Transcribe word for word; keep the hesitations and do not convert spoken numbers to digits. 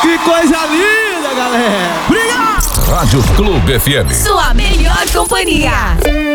Que coisa linda, galera. Obrigado. Rádio Clube F M. Sua melhor companhia.